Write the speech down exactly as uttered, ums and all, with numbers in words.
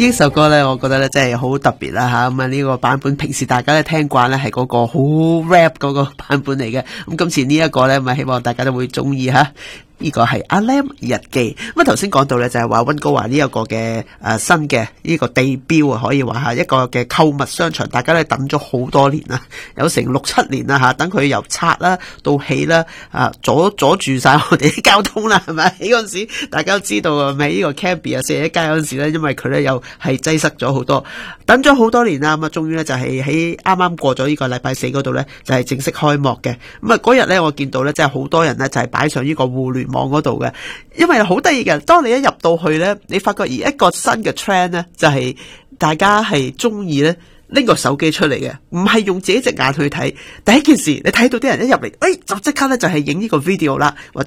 呢首歌咧，我覺得咧真係好特別啦吓，咁啊呢個版本平時大家咧聽慣咧係嗰個好 rap 嗰個版本嚟嘅，咁今次呢一個咧，咪希望大家都會中意吓。呢個係阿 Lam 日記。咁啊頭先講到咧就係話溫哥華呢一個嘅誒新嘅呢個地標啊，可以話係一個嘅購物商場，大家咧等咗好多年啦，有成六七年啦吓，等佢由拆啦到起啦，啊阻阻住晒我哋啲交通啦，係咪？起嗰陣時大家都知道啊，咪呢個 Cambie 啊四十一街嗰陣時咧，因為佢咧又係擠塞咗好多，等咗好多年啦，咁啊終於咧就係喺啱啱過咗呢個禮拜四嗰度咧就係正式開幕嘅。咁啊嗰日咧我見到咧真係好多人咧就係擺上呢個互聯網嗰度嘅，因為好得意嘅，當你一入到去咧，你發覺而一個新嘅 trend 咧，就係大家係中意咧拎個手機出嚟嘅，唔係用自己隻眼去睇。第一件事，你睇到啲人一入嚟，誒、哎、就即刻咧就係影呢個 video 啦，或者